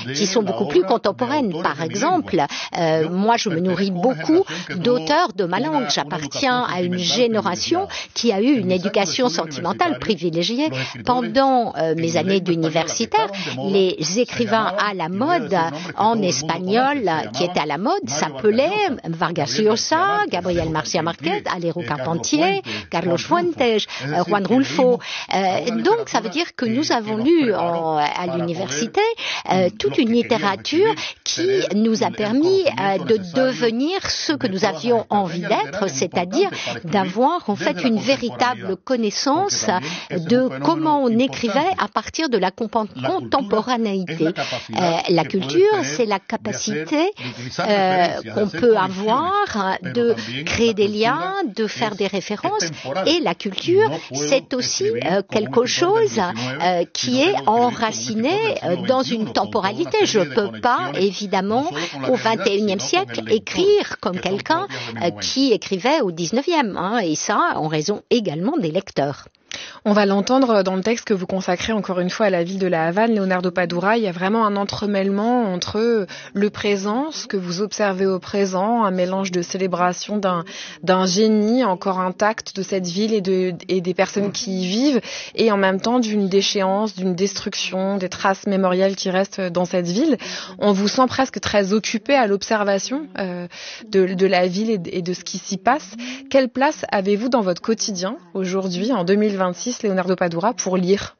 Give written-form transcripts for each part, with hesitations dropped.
qui sont beaucoup plus contemporaines. Par exemple, moi je me nourris beaucoup d'auteurs de ma langue. J'appartiens à une génération qui a eu une éducation sentimentale privilégiée. Pendant mes années d'universitaire, les écrivains à la mode en espagnol qui étaient à la mode s'appelaient Vargas Llosa, Gabriel García Márquez, Alejo Carpentier, Carlos Fuentes, Juan Rulfo. Donc ça veut dire que nous avons lu à l'université toute une littérature qui nous a permis de devenir ce que nous avions envie d'être, c'est-à-dire d'avoir en fait une véritable connaissance de comment on écrivait à partir de la contemporanéité. La culture, c'est la capacité qu'on peut avoir de créer des liens, de faire des références, et la culture, c'est aussi quelque chose qui est enraciné dans une temporalité. Je ne peux pas, évidemment, au XXIe siècle, écrire comme quelqu'un qui écrivait au XIXe, et ça en raison également des lecteurs. On va l'entendre dans le texte que vous consacrez encore une fois à la ville de La Havane, Leonardo Padura. Il y a vraiment un entremêlement entre le présent, ce que vous observez au présent, un mélange de célébration d'un génie encore intact de cette ville et des personnes qui y vivent, et en même temps d'une déchéance, d'une destruction, des traces mémorielles qui restent dans cette ville. On vous sent presque très occupé à l'observation de la ville et de ce qui s'y passe. Quelle place avez-vous dans votre quotidien aujourd'hui, en 2026, Leonardo Padura, pour lire?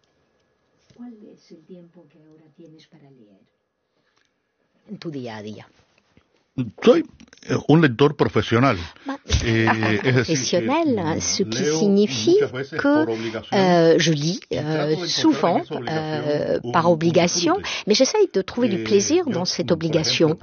En tu día a día. Soy un lector profesional. Professionnel, ce qui signifie que je lis souvent par obligation, mais j'essaye de trouver du plaisir dans cette obligation.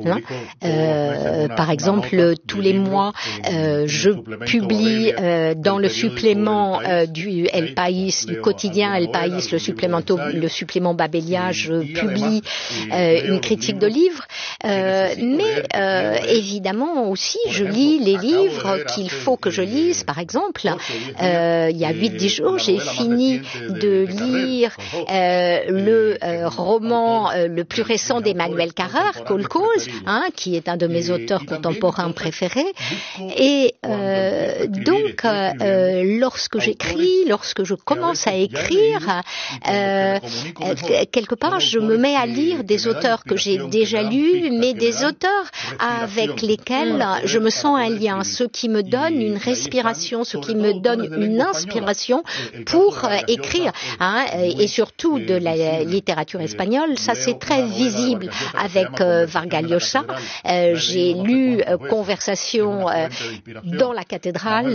Par exemple, tous les mois, je publie dans le supplément du El País, du quotidien El País, le supplément Babélia, je publie une critique de livres, mais évidemment aussi, je lis les livres qu'il faut que je lise. Par exemple, il y a 8-10 jours, j'ai fini de lire le roman le plus récent d'Emmanuel Carrère, Kolkhoz, qui est un de mes auteurs contemporains préférés. Et donc, lorsque j'écris, lorsque je commence à écrire, quelque part, je me mets à lire des auteurs que j'ai déjà lus, mais des auteurs avec lesquels je me sens un lien, ce qui me donne une respiration, ce qui me donne une inspiration pour écrire, et surtout de la littérature espagnole. Ça, c'est très visible avec Vargas Llosa. J'ai lu Conversation dans la cathédrale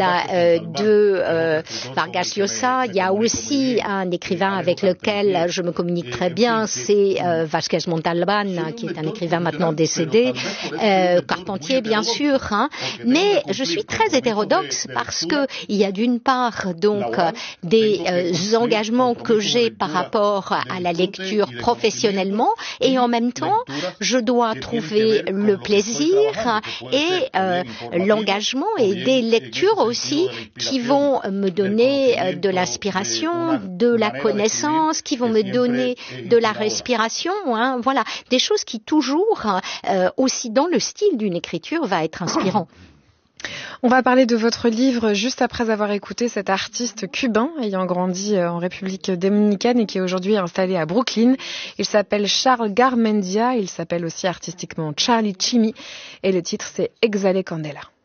de Vargas Llosa. Il y a aussi un écrivain avec lequel je me communique très bien, c'est Vázquez Montalbán, qui est un écrivain maintenant décédé, Carpentier bien sûr, mais je suis très hétérodoxe parce que il y a d'une part donc des engagements que j'ai par rapport à la lecture professionnellement, et en même temps je dois trouver le plaisir et l'engagement, et des lectures aussi qui vont me donner de l'inspiration, de la connaissance, qui vont me donner de la respiration, voilà, des choses qui toujours aussi dans le style d'une écriture va être inspirant. On va parler de votre livre juste après avoir écouté cet artiste cubain ayant grandi en République dominicaine et qui est aujourd'hui installé à Brooklyn. Il s'appelle Charles Garmendia, il s'appelle aussi artistiquement Charlie Chimmy, et le titre c'est Exhale Candela.